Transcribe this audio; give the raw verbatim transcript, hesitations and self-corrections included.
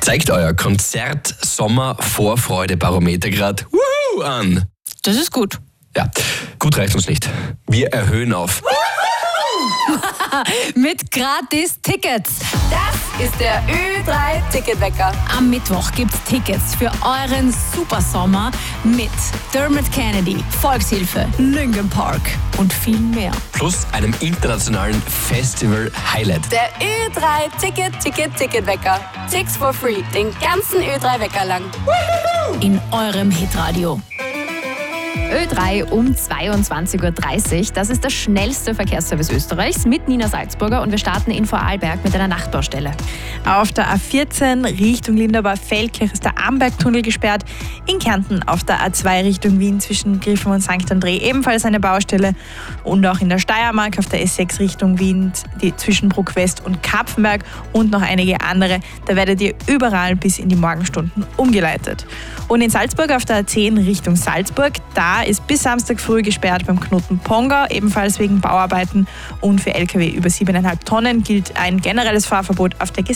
Zeigt euer Konzert-Sommer-Vorfreude-Barometer gerade Wuhu an. Das ist gut. Ja, gut reicht uns nicht. Wir erhöhen auf. Mit gratis Tickets. Das ist der Ö drei Ticketwecker. Am Mittwoch gibt's Tickets für euren Supersommer mit Dermot Kennedy, Volkshilfe, Linkin Park und viel mehr. Plus einem internationalen Festival-Highlight. Der Ö drei Ticket, Ticket, Ticketwecker. Six for free. Den ganzen Ö drei Wecker lang. In eurem Hitradio. Ö drei um zweiundzwanzig Uhr dreißig. Das ist der schnellste Verkehrsservice Österreichs mit Nina Salzburger und wir starten in Vorarlberg mit einer Nachtbaustelle. Auf der A vierzehn Richtung Linderbar-Feldkirch ist der Ambergtunnel gesperrt. In Kärnten auf der A zwei Richtung Wien zwischen Griffen und Sankt André ebenfalls eine Baustelle. Und auch in der Steiermark auf der S sechs Richtung Wien die zwischen Bruck West und Kapfenberg und noch einige andere. Da werdet ihr überall bis in die Morgenstunden umgeleitet. Und in Salzburg auf der A zehn Richtung Salzburg, da ist bis Samstag früh gesperrt beim Knoten Pongau, ebenfalls wegen Bauarbeiten. Und für L K W über siebeneinhalb Tonnen gilt ein generelles Fahrverbot auf der gesamten